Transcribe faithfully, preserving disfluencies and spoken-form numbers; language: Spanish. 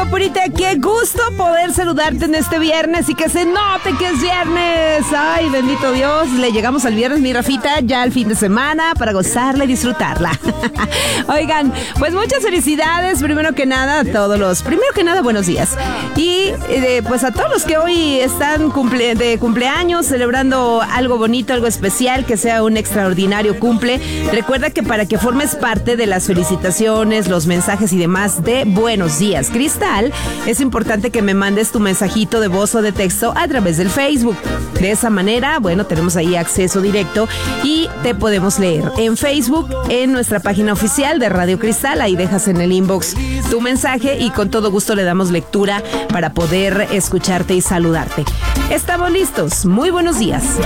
Purita, qué gusto poder saludarte en este viernes y que se note que es viernes. Ay, bendito Dios, le llegamos al viernes, mi Rafita, ya al fin de semana para gozarla y disfrutarla. Oigan, pues muchas felicidades, primero que nada a todos los, primero que nada buenos días. Y eh, pues a todos los que hoy están cumple, de cumpleaños, celebrando algo bonito, algo especial, que sea un extraordinario cumple. Recuerda que para que formes parte de las felicitaciones, los mensajes y demás de Buenos Días Cristal, es importante que me mandes tu mensajito de voz o de texto a través del Facebook. De esa manera, bueno, tenemos ahí acceso directo y te podemos leer en Facebook, en nuestra página oficial de Radio Cristal. Ahí dejas en el inbox tu mensaje y con todo gusto le damos lectura para poder escucharte y saludarte. Estamos listos. Muy buenos días.